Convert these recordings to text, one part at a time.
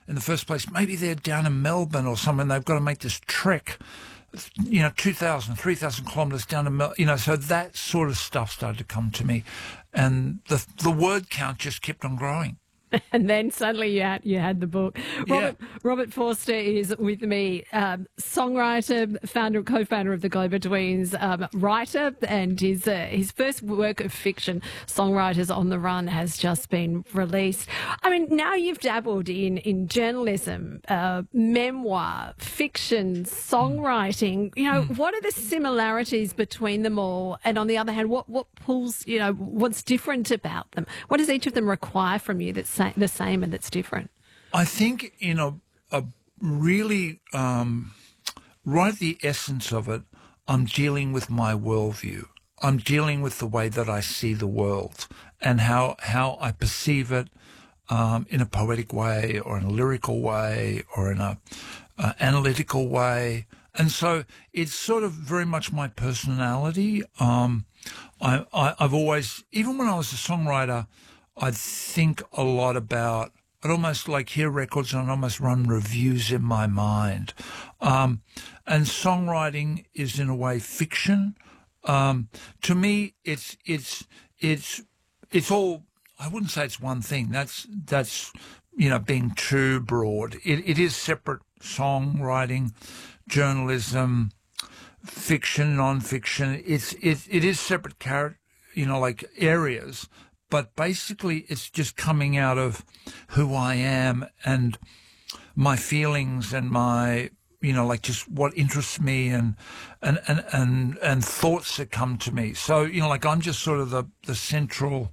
in the first place. Maybe they're down in Melbourne or somewhere and they've got to make this trek, 2,000, 3,000 kilometres down to Melbourne, so that sort of stuff started to come to me. And the word count just kept on growing. And then suddenly you had the book. Robert Forster is with me, songwriter, co-founder of the Go-Betweens, writer, and his first work of fiction, Songwriters on the Run, has just been released. I mean, now you've dabbled in journalism, memoir, fiction, songwriting. What are the similarities between them all? And on the other hand, what pulls, what's different about them? What does each of them require from you that's the same and that's different? I think in a really right at the essence of it, I'm dealing with my worldview. I'm dealing with the way that I see the world and how I perceive it in a poetic way or in a lyrical way or in a analytical way. And so it's sort of very much my personality. I've always, even when I was a songwriter, I'd think a lot about, I'd almost hear records and I'd almost run reviews in my mind. And songwriting is in a way fiction. To me, it's all, I wouldn't say it's one thing. That's being too broad. It is separate: songwriting, journalism, fiction, non-fiction. It is separate areas. But basically, it's just coming out of who I am and my feelings and my, just what interests me and thoughts that come to me. So, I'm just sort of the central,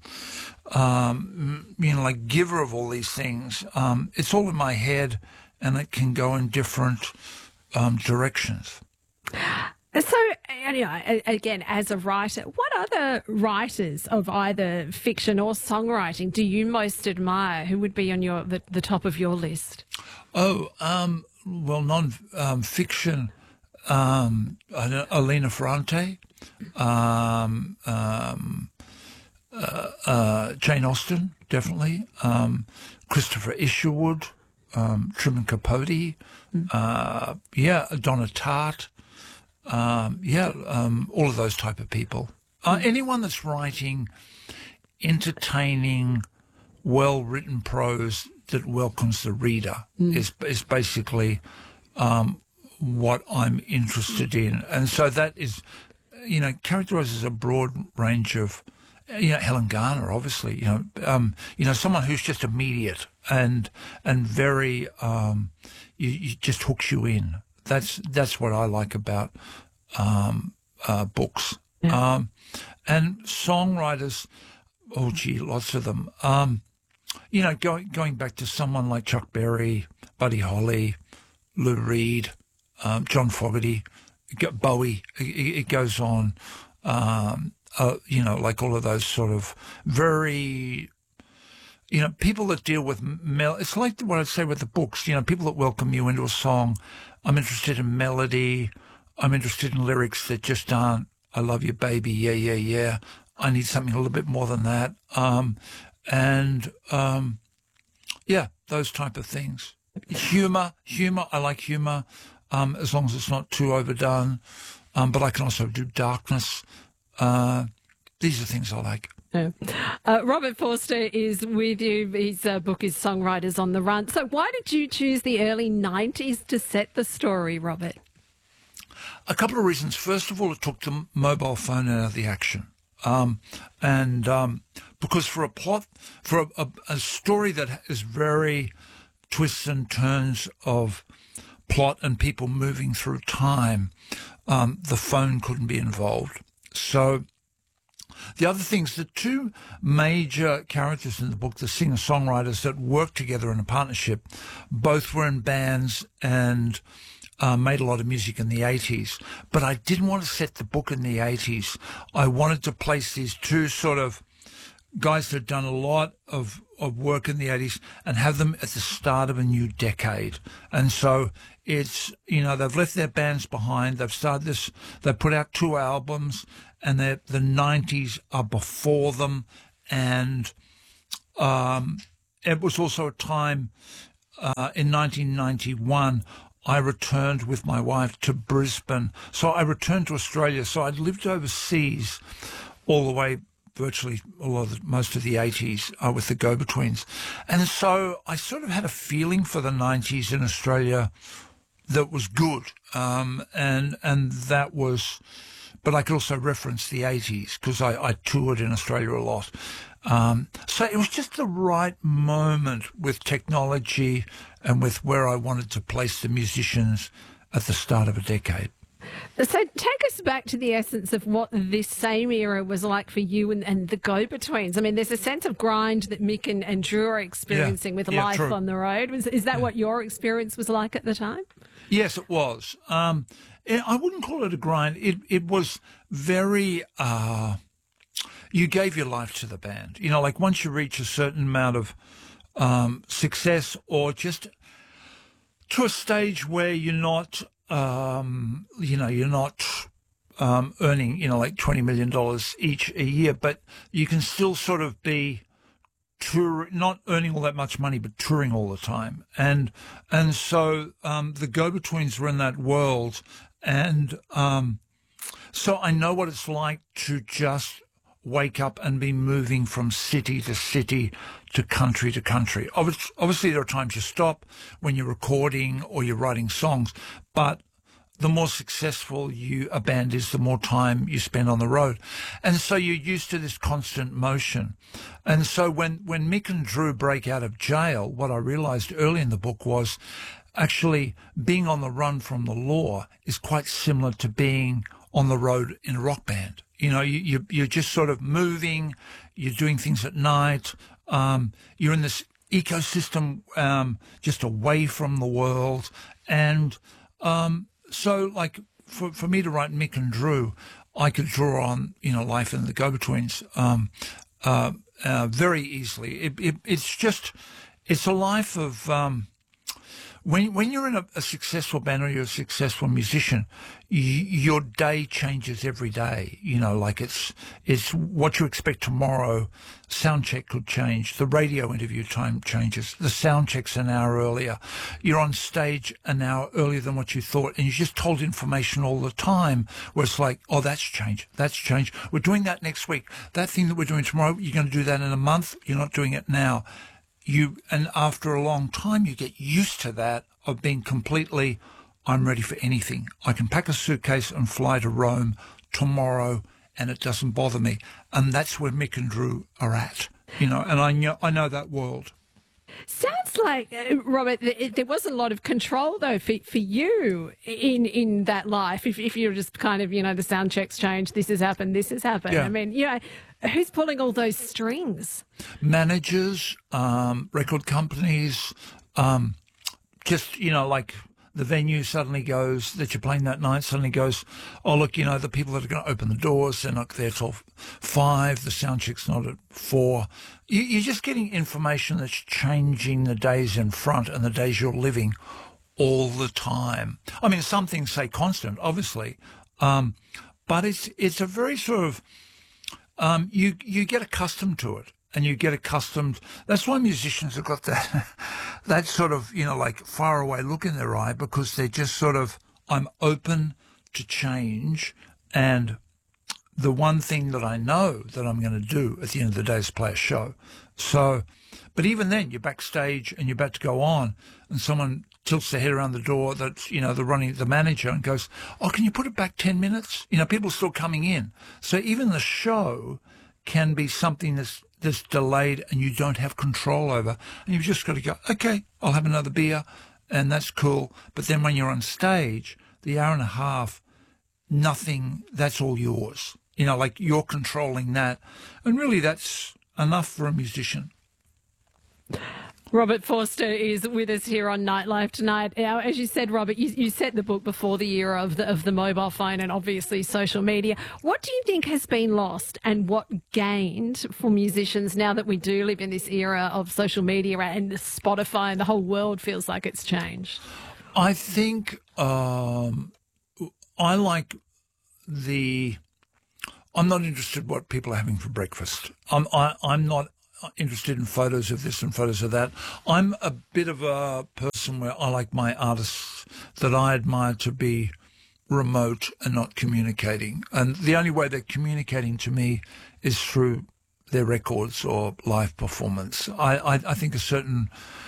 giver of all these things. It's all in my head, and it can go in different directions. So, again, as a writer, what other writers of either fiction or songwriting do you most admire? Who would be on the top of your list? Non-fiction, Elena Ferrante, Jane Austen, definitely, Christopher Isherwood, Truman Capote, Donna Tartt. All of those type of people. Anyone that's writing entertaining, well-written prose that welcomes the reader is basically what I'm interested in. And so that is, characterizes a broad range of, Helen Garner, obviously, someone who's just immediate and very, you just hooks you in. That's what I like about books. Yeah. And songwriters, lots of them. Going back to someone like Chuck Berry, Buddy Holly, Lou Reed, John Fogerty, Bowie, it goes on. All of those sort of very... people that deal with it's like what I'd say with the books, people that welcome you into a song. I'm interested in melody. I'm interested in lyrics that just aren't, I love you, baby, yeah, yeah, yeah. I need something a little bit more than that. Those type of things. Humour, I like humour, as long as it's not too overdone. But I can also do darkness. These are things I like. Yeah. Robert Forster is with you. His book is Songwriters on the Run. So why did you choose the early 90s to set the story, Robert? A couple of reasons. First of all, it took the mobile phone out of the action. Because for a plot, for a story that is very twists and turns of plot and people moving through time, the phone couldn't be involved. So the other things, the two major characters in the book, the singer-songwriters that worked together in a partnership, both were in bands and made a lot of music in the 80s. But I didn't want to set the book in the 80s. I wanted to place these two sort of guys that had done a lot of work in the 80s and have them at the start of a new decade. And so it's, they've left their bands behind. They've started this, they put out 2 albums, and the 90s are before them. And it was also a time in 1991, I returned with my wife to Brisbane. So I returned to Australia. So I'd lived overseas all the way, virtually most of the 80s with the Go-Betweens. And so I sort of had a feeling for the 90s in Australia that was good. And that was, but I could also reference the 80s because I toured in Australia a lot. So it was just the right moment with technology and with where I wanted to place the musicians at the start of a decade. So take us back to the essence of what this same era was like for you and the Go-Betweens. I mean, there's a sense of grind that Mick and Drew are experiencing with life true. on the road. Is that what your experience was like at the time? Yes, it was. I wouldn't call it a grind. It was very... you gave your life to the band. You know, like once you reach a certain amount of success or just to a stage where you're not, you're not earning, like $20 million each a year, but you can still sort of be not earning all that much money, but touring all the time. And so the Go-Betweens were in that world. And so I know what it's like to just wake up and be moving from city to city to country to country. Obviously, there are times you stop when you're recording or you're writing songs, but the more successful a band is, the more time you spend on the road. And so you're used to this constant motion. And so when Mick and Drew break out of jail, what I realized early in the book was actually being on the run from the law is quite similar to being on the road in a rock band. You're just sort of moving, you're doing things at night, you're in this ecosystem just away from the world. And so, like, for me to write Mick and Drew, I could draw on, life in the Go-Betweens very easily. It's a life of... When you're in a successful band or you're a successful musician, your day changes every day. Like it's what you expect tomorrow. Sound check could change. The radio interview time changes. The sound check's an hour earlier. You're on stage an hour earlier than what you thought, and you're just told information all the time where it's like, oh, that's changed. That's changed. We're doing that next week. That thing that we're doing tomorrow, you're going to do that in a month. You're not doing it now. And after a long time, you get used to that of being completely, I'm ready for anything. I can pack a suitcase and fly to Rome tomorrow, and it doesn't bother me. And that's where Mick and Drew are at, and I know that world. Sounds like, Robert, there was a lot of control, though, for you in that life. If you're just kind of, the sound checks change, this has happened. Yeah. I mean, who's pulling all those strings? Managers, record companies, just, like the venue suddenly goes, that you're playing that night, suddenly goes, oh, look, the people that are going to open the doors, they're not there till 5, the sound check's not at 4. You're just getting information that's changing the days in front and the days you're living all the time. I mean, some things say constant, obviously, but it's a very sort of, you get accustomed to it. And you get accustomed. That's why musicians have got that sort of, like far away look in their eye, because they're just sort of, I'm open to change. And the one thing that I know that I'm going to do at the end of the day is play a show. So, but even then, you're backstage and you're about to go on, and someone tilts their head around the door that's, the manager, and goes, oh, can you put it back 10 minutes? People are still coming in. So even the show can be something that's delayed and you don't have control over. And you've just got to go, okay, I'll have another beer, and that's cool. But then when you're on stage, the hour and a half, nothing, that's all yours. Like you're controlling that. And really that's enough for a musician. Robert Forster is with us here on Nightlife tonight. Now, as you said, Robert, you set the book before the era of the mobile phone and obviously social media. What do you think has been lost and what gained for musicians now that we do live in this era of social media and Spotify and the whole world feels like it's changed? I think I like I'm not interested in what people are having for breakfast. I'm not interested in photos of this and photos of that. I'm a bit of a person where I like my artists that I admire to be remote and not communicating. And the only way they're communicating to me is through their records or live performance. I think a certain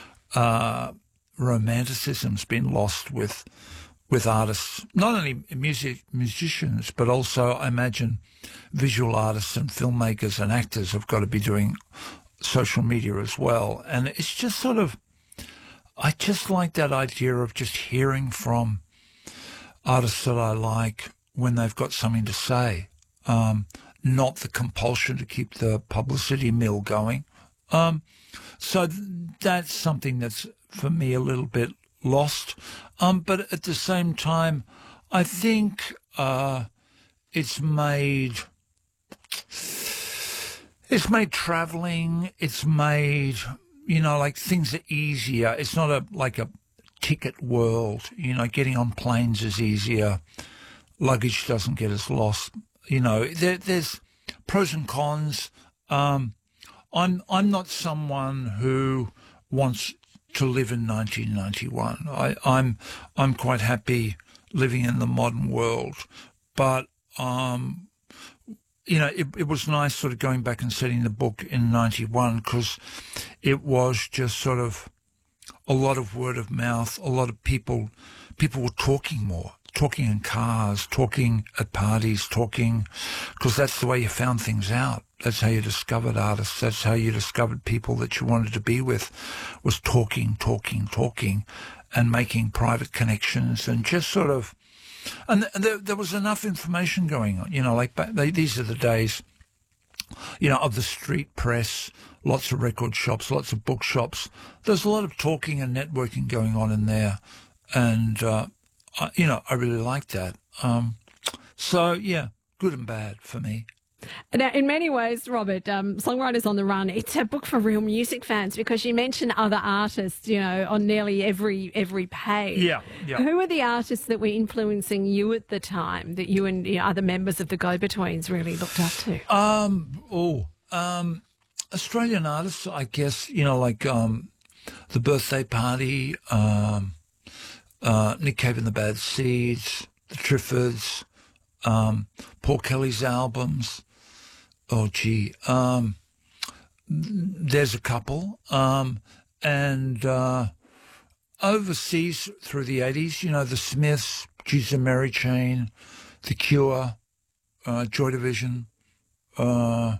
romanticism's been lost with artists, not only musicians, but also, I imagine, visual artists and filmmakers and actors have got to be doing social media as well. And it's just sort of, I just like that idea of just hearing from artists that I like when they've got something to say, not the compulsion to keep the publicity mill going. So that's something that's, for me, a little bit lost. But at the same time, I think it's made traveling, it's made, like things are easier. It's not like a ticket world. Getting on planes is easier. Luggage doesn't get as lost. There's pros and cons. I'm not someone who wants to live in 1991. I'm quite happy living in the modern world, but it was nice sort of going back and setting the book in 91 because it was just sort of a lot of word of mouth. A lot of people were talking more, talking in cars, talking at parties, talking, because that's the way you found things out. That's how you discovered artists. That's how you discovered people that you wanted to be with, was talking, and making private connections and just sort of, and there was enough information going on, these are the days, of the street press, lots of record shops, lots of bookshops. There's a lot of talking and networking going on in there. And, I really like that. So, yeah, good and bad for me. Now, in many ways, Robert, Songwriters on the Run, it's a book for real music fans because you mention other artists, on nearly every page. Yeah. Who are the artists that were influencing you at the time that you and other members of the Go-Betweens really looked up to? Australian artists, I guess, like The Birthday Party, Nick Cave and the Bad Seeds, The Triffids, Paul Kelly's albums. There's a couple. And overseas through the 80s, the Smiths, Jesus and Mary Chain, The Cure, Joy Division. Tom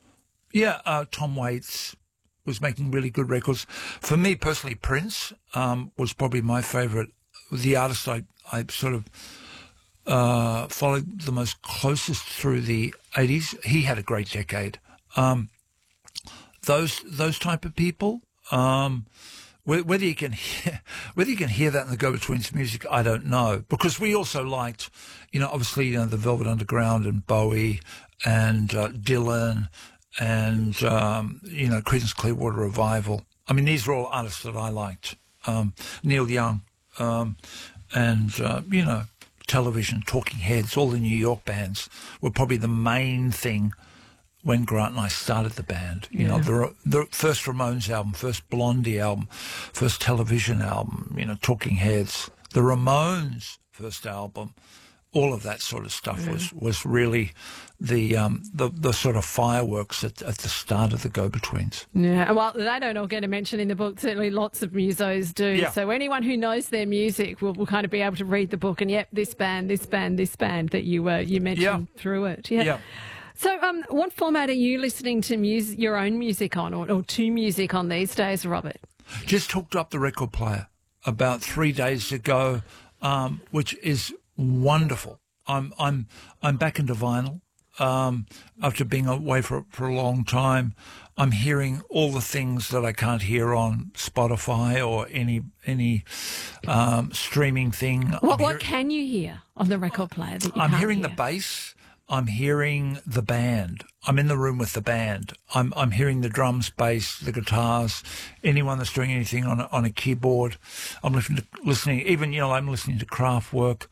Waits was making really good records. For me personally, Prince was probably my favourite. The artist I sort of followed the most closest through the 80s. He had a great decade. Those type of people. Whether you can hear that in the Go-Betweens music, I don't know, because we also liked, obviously, the Velvet Underground and Bowie and Dylan and Creedence Clearwater Revival. I mean, these were all artists that I liked. Neil Young, and Television, Talking Heads, all the New York bands were probably the main thing when Grant and I started the band. The first Ramones album, first Blondie album, first Television album, Talking Heads, the Ramones first album, all of that sort of stuff was really the sort of fireworks at the start of the Go-Betweens. Yeah, well, they don't all get a mention in the book. Certainly lots of musos do. Yeah. So anyone who knows their music will kind of be able to read the book and, this band that you mentioned through it. Yeah. So what format are you listening to your own music on or to music on these days, Robert? Just hooked up the record player about 3 days ago, which is wonderful. I'm back into vinyl after being away for a long time. I'm hearing all the things that I can't hear on Spotify or any streaming thing. What can you hear on the record player that you I'm can't hearing hear? The bass. I'm hearing the band. I'm in the room with the band. I'm hearing the drums, bass, the guitars, anyone that's doing anything on a keyboard. I'm listening. Even I'm listening to Kraftwerk,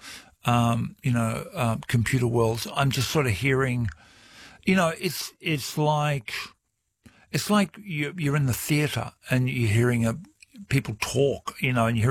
Computer Worlds. I'm just sort of hearing. It's like it's like you're in the theatre and you're hearing people talk, and you're hearing